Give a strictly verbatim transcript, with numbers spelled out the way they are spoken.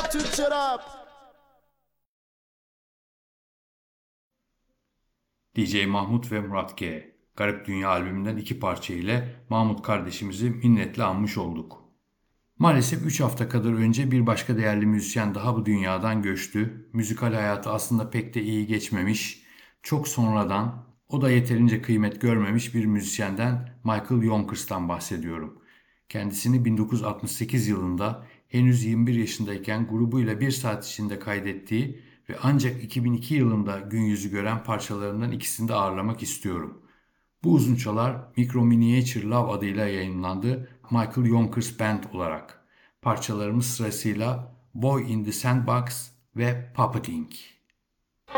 Switch it up. D J Mahmut ve Murat G. Garip Dünya albümünden iki parça ile Mahmut kardeşimizi minnetle anmış olduk. Maalesef üç hafta kadar önce bir başka değerli müzisyen daha bu dünyadan göçtü. Müzikal hayatı aslında pek de iyi geçmemiş. Çok sonradan, o da yeterince kıymet görmemiş bir müzisyenden, Michael Yonkers'tan bahsediyorum. Kendisini bin dokuz yüz altmış sekiz yılında henüz yirmi bir yaşındayken grubuyla bir saat içinde kaydettiği ve ancak iki bin iki yılında gün yüzü gören parçalarından ikisini de ağırlamak istiyorum. Bu uzun çalar Micro Miniature Love adıyla yayınlandı, Michael Yonkers Band olarak. Parçalarımız sırasıyla Boy in the Sandbox ve Puppeting.